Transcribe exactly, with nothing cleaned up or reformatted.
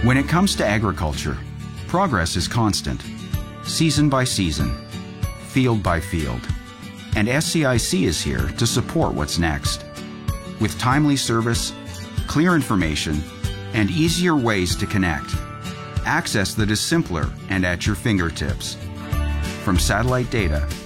When it comes to agriculture, progress is constant, season by season, field by field, and S C I C is here to support what's next. With timely service, clear information, and easier ways to connect, access that is simpler and at your fingertips. From satellite data